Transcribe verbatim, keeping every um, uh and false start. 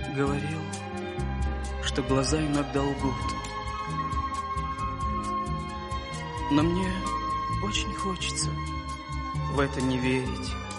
говорил, что глаза иногда лгут. Но мне очень хочется в это не верить.